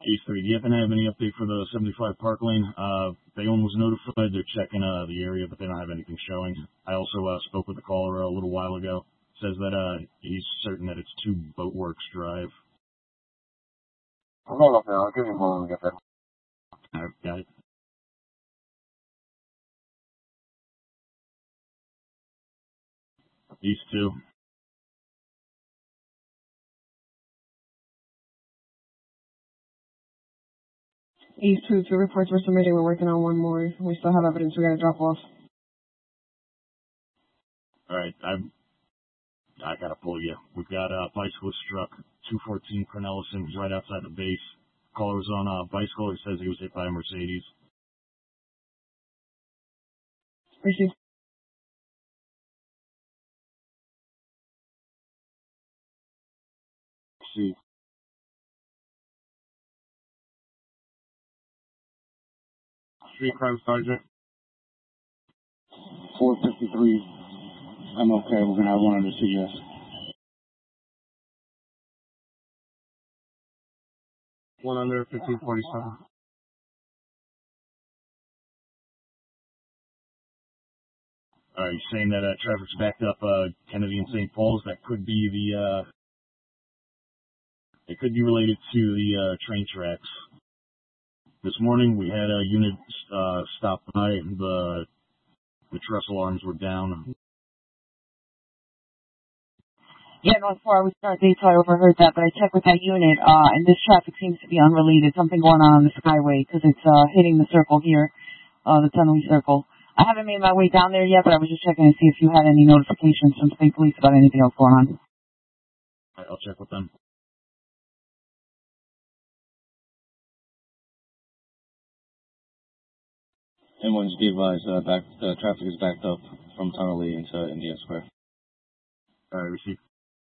Ace 3, do you happen to have any update for the 75 Park Lane? Bayonne was notified. They're checking the area, but they don't have anything showing. I also spoke with the caller a little while ago. Says that he's certain that it's 2 Boatworks Drive. Hold up, I'll give you a moment to get that. Alright, got it. These 2. These 2 reports were submitted. We're working on one more. We still have evidence we gotta drop off. Alright, I gotta pull you. We've got a bicycle struck, 214 Cornelison, right outside the base. Caller was on a bicycle. He says he was hit by a Mercedes. Received. See. Street crime sergeant. 453. I'm okay. We're gonna have one under CS. One under 1547. You're saying that traffic's backed up Kennedy and St. Paul's. That could be it could be related to the train tracks. This morning we had a unit stop by. The trestle arms were down. Yeah, North 4, I was start date, so I overheard that, but I checked with that unit, and this traffic seems to be unrelated. Something going on the Skyway, because it's hitting the circle here, the Tunneling Circle. I haven't made my way down there yet, but I was just checking to see if you had any notifications from state police about anything else going on. All right, I'll check with them. Everyone's be advised, traffic is backed up from Tunnel Lee into Indian Square. All right, receive.